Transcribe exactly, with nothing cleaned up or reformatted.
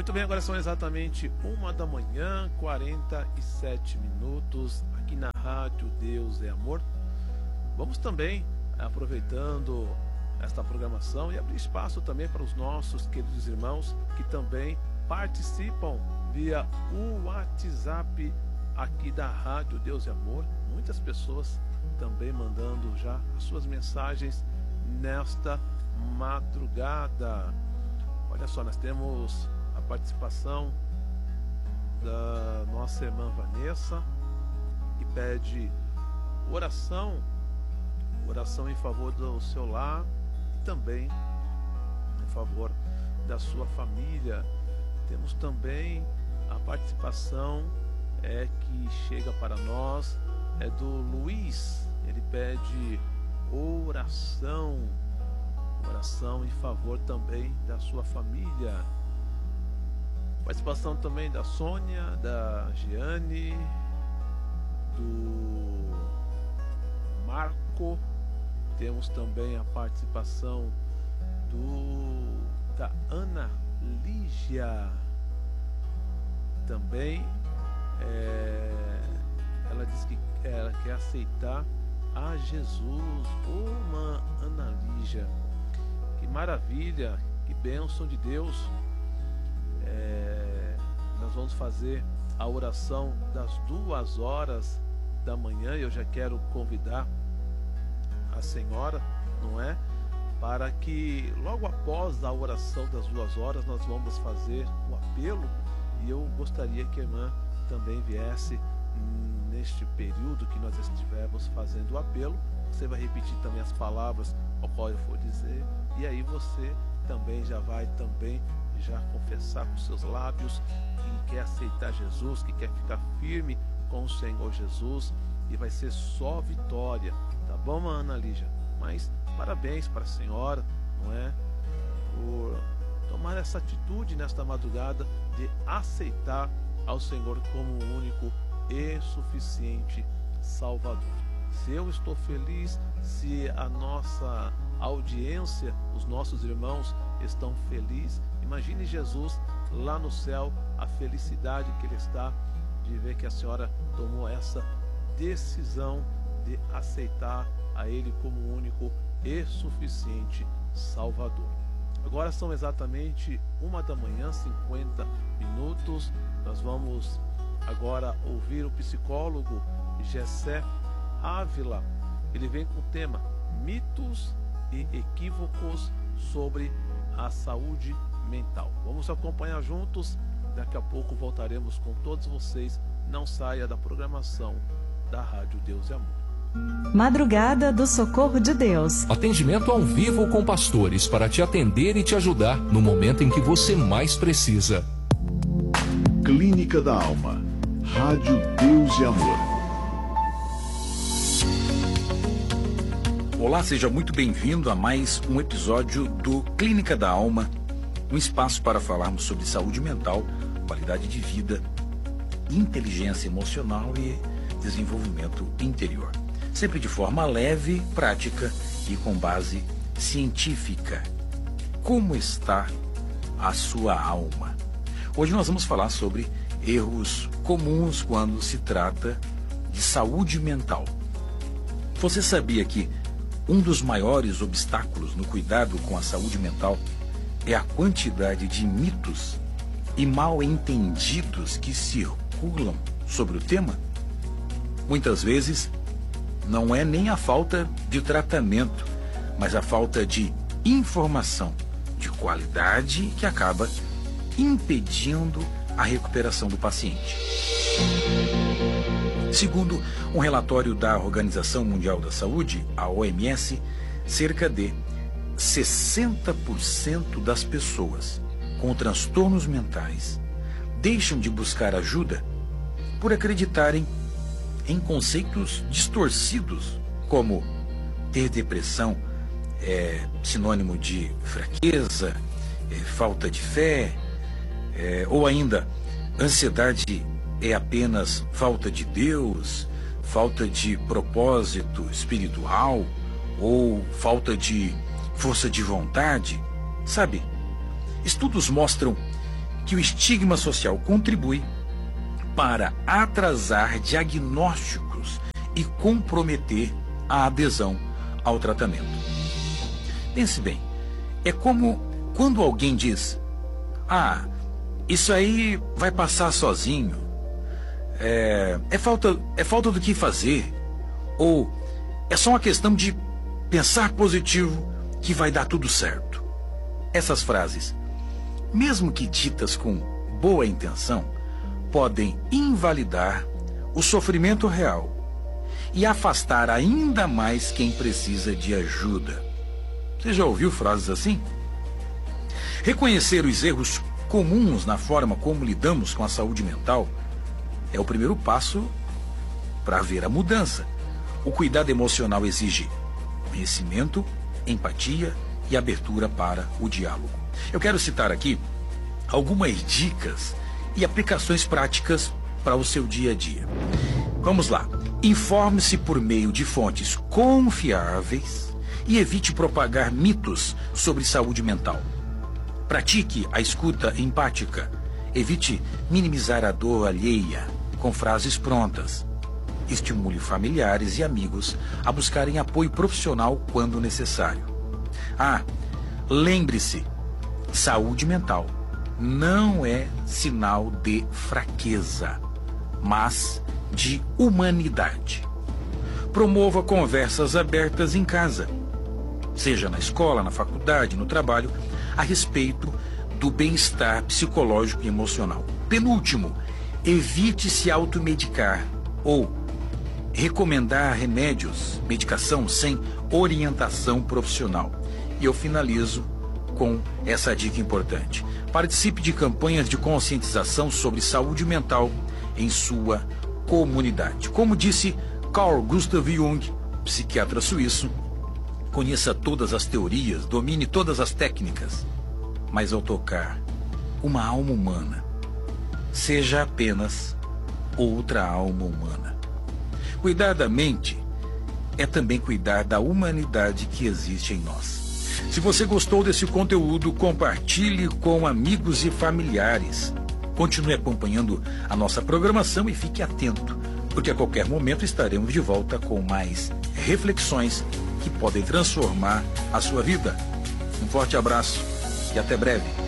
Muito bem, agora são exatamente uma da manhã, quarenta e sete minutos, aqui na Rádio Deus é Amor. Vamos também, aproveitando esta programação, e abrir espaço também para os nossos queridos irmãos que também participam via o WhatsApp aqui da Rádio Deus é Amor. Muitas pessoas também mandando já as suas mensagens nesta madrugada. Olha só, nós temos a participação da nossa irmã Vanessa, que pede oração, oração em favor do seu lar e também em favor da sua família. Temos também a participação é, que chega para nós, é do Luiz. Ele pede oração, oração em favor também da sua família. Participação também da Sônia, da Giane, do Marco. Temos também a participação do da Ana Lígia. Também é, ela diz que ela quer aceitar a Jesus. Uma Ana Lígia, que maravilha, que bênção de Deus. É, nós vamos fazer a oração das duas horas da manhã. Eu já quero convidar a senhora, não é? Para que logo após a oração das duas horas nós vamos fazer o apelo, e eu gostaria que a irmã também viesse neste período que nós estivermos fazendo o apelo. Você vai repetir também as palavras ao qual eu for dizer, e aí você também já vai também já confessar com seus lábios que quer aceitar Jesus, que quer ficar firme com o Senhor Jesus, e vai ser só vitória, tá bom, Ana Lígia? Mas parabéns para a senhora, não é? Por tomar essa atitude nesta madrugada de aceitar ao Senhor como o único e suficiente Salvador. Se eu estou feliz, se a nossa audiência, os nossos irmãos estão felizes, imagine Jesus lá no céu, a felicidade que ele está de ver que a senhora tomou essa decisão de aceitar a ele como o único e suficiente Salvador. Agora são exatamente uma da manhã, cinquenta minutos. Nós vamos agora ouvir o psicólogo Gessé Ávila. Ele vem com o tema mitos e equívocos sobre a saúde mental. Vamos acompanhar juntos. Daqui a pouco voltaremos com todos vocês. Não saia da programação da Rádio Deus e Amor. Madrugada do Socorro de Deus. Atendimento ao vivo com pastores para te atender e te ajudar no momento em que você mais precisa. Clínica da Alma. Rádio Deus e Amor. Olá, seja muito bem-vindo a mais um episódio do Clínica da Alma, um espaço para falarmos sobre saúde mental, qualidade de vida, inteligência emocional e desenvolvimento interior. Sempre de forma leve, prática e com base científica. Como está a sua alma? Hoje nós vamos falar sobre erros comuns quando se trata de saúde mental. Você sabia que um dos maiores obstáculos no cuidado com a saúde mental é a quantidade de mitos e mal entendidos que circulam sobre o tema? Muitas vezes não é nem a falta de tratamento, mas a falta de informação de qualidade que acaba impedindo a recuperação do paciente. Segundo um relatório da Organização Mundial da Saúde, a O M S, cerca de sessenta por cento das pessoas com transtornos mentais deixam de buscar ajuda por acreditarem em conceitos distorcidos, como ter depressão é sinônimo de fraqueza, é, falta de fé, é, ou ainda ansiedade é apenas falta de Deus, falta de propósito espiritual, ou falta de força de vontade. Sabe, estudos mostram que o estigma social contribui para atrasar diagnósticos e comprometer a adesão ao tratamento. Pense bem, é como quando alguém diz: ah, isso aí vai passar sozinho, é, é, falta, é falta do que fazer, ou é só uma questão de pensar positivo que vai dar tudo certo. Essas frases, mesmo que ditas com boa intenção, podem invalidar o sofrimento real e afastar ainda mais quem precisa de ajuda. Você já ouviu frases assim? Reconhecer os erros comuns na forma como lidamos com a saúde mental é o primeiro passo para ver a mudança. O cuidado emocional exige conhecimento, empatia e abertura para o diálogo. Eu quero citar aqui algumas dicas e aplicações práticas para o seu dia a dia. Vamos lá. Informe-se por meio de fontes confiáveis e evite propagar mitos sobre saúde mental. Pratique a escuta empática. Evite minimizar a dor alheia com frases prontas. Estimule familiares e amigos a buscarem apoio profissional quando necessário. Ah, lembre-se, saúde mental não é sinal de fraqueza, mas de humanidade. Promova conversas abertas em casa, seja na escola, na faculdade, no trabalho, a respeito do bem-estar psicológico e emocional. Penúltimo, evite se automedicar ou recomendar remédios, medicação sem orientação profissional. E eu finalizo com essa dica importante. Participe de campanhas de conscientização sobre saúde mental em sua comunidade. Como disse Carl Gustav Jung, psiquiatra suíço, conheça todas as teorias, domine todas as técnicas, mas ao tocar uma alma humana, seja apenas outra alma humana. Cuidar da mente é também cuidar da humanidade que existe em nós. Se você gostou desse conteúdo, compartilhe com amigos e familiares. Continue acompanhando a nossa programação e fique atento, porque a qualquer momento estaremos de volta com mais reflexões que podem transformar a sua vida. Um forte abraço e até breve.